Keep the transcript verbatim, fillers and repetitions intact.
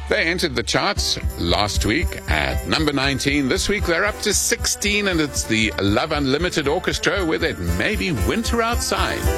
They entered the charts last week at number nineteen. This week they're up to sixteen, and it's the Love Unlimited Orchestra with It May Be Winter Outside.